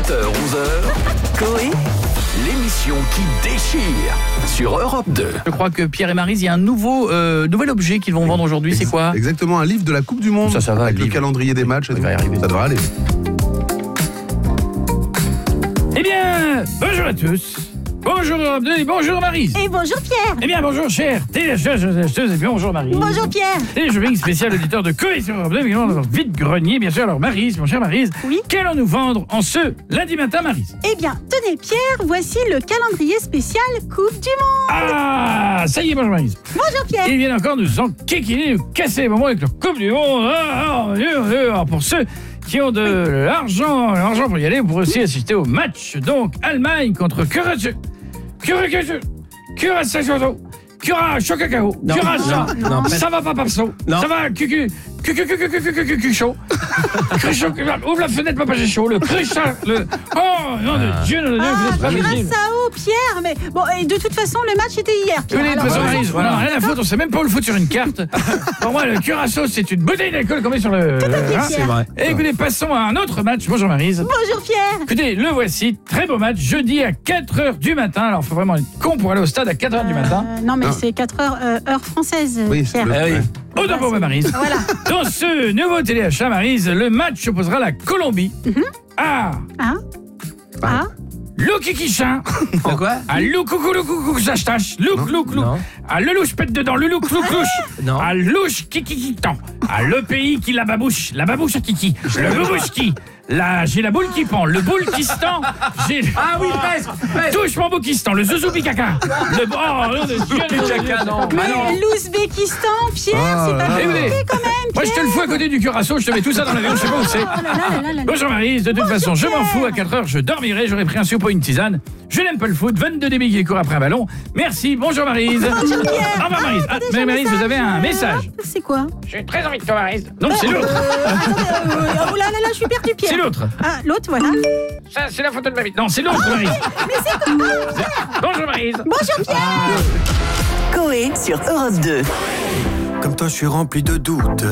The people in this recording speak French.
11h, Coé, l'émission qui déchire sur Europe 2. Je crois que Pierre et Maryse, il y a un nouvel objet qu'ils vont vendre aujourd'hui, c'est quoi? Exactement, un livre de la Coupe du Monde. Ça va, avec le calendrier des matchs. Ça va y arriver. Ça devrait aller. Eh bien, bonjour à tous. Bonjour Europe 2 et bonjour Maryse. Et bonjour Pierre. Eh bien, bonjour cher téléspectateurs et bonjour Maryse. Bonjour Pierre. Et je vais spécial auditeur de Coé sur Europe 2, évidemment, dans notre vide-grenier, bien sûr. Alors Maryse, mon cher Maryse, Oui. qu'allons-nous vendre en ce lundi matin, Maryse? Eh bien, tenez Pierre, voici le calendrier spécial Coupe du Monde. Ah, ça y est, bonjour Maryse. Bonjour Pierre. Ils viennent encore nous enquiquiner, nous casser les moments avec leur Coupe du Monde. Alors, pour ceux qui ont de l'argent pour y aller, vous pourrez aussi assister au match. Donc, Allemagne contre Curaçao, Chocacao, Curaçao, ça va pas Papso, ça va Cucu chaud, Cruchot, ouvre la fenêtre, papa j'ai chaud, le Cruchot, le... Oh, nom de Dieu, vous êtes pas visible. Curaçao, Pierre, mais bon, et de toute façon, le match était hier, Pierre. De toute façon, Maryse, voilà, rien à foutre, on sait même pas où le foutre sur une carte. Pour moi, le Curaçao, c'est une bouteille d'alcool qu'on met sur le... C'est vrai. Et écoutez, passons à un autre match. Bonjour Maryse. Bonjour Pierre. Écoutez, le voici, très beau match, jeudi à 4h du matin. Alors, il faut vraiment être con pour aller au stade à 4h du matin. Non, mais c'est 4h, heure française, Oui, Pierre. le- Oh non, pour ma Maryse. Voilà. Dans ce nouveau téléachat, Maryse, le match opposera la Colombie à Loukikichin. Quoi? À Loukoukou Sastache. Louk. Non. À le louche pète dedans. Le louche. Non. À louche kikikitan. À le pays qui la babouche à kiki. Le babouche-ki. Là, j'ai la boule qui pend, le boule qui se tend, j'ai... Ah oui, presque. Touche mon Boukistan, le zouzoubi caca. Le... Oh, non, non. Mais l'Ouzbékistan, Pierre, Ah, c'est pas là, compliqué là. quand même, Moi, je te le fous à côté du Curaçao, je te mets tout ça dans l'avion, je sais pas où c'est. Oh là là. Bonjour Maryse, de toute façon, je m'en fous, à 4h, je dormirai, j'aurai pris un soupe ou une tisane. Je n'aime pas le foot, 22 débits qui courent après un ballon. Merci, bonjour Maryse. Bonjour Pierre. Au revoir Maryse. Ah, mais Maryse, vous avez un message. C'est quoi? J'ai très envie de toi Maryse. Non, c'est l'autre. Oh là, je suis perdu, Pierre. C'est l'autre. Ah, l'autre, voilà. Ça, c'est la photo de ma vie. Non, c'est l'autre Maryse. Mais c'est quoi? Bonjour Maryse. Bonjour Pierre. Coé sur Europe 2. Comme toi, je suis rempli de doutes.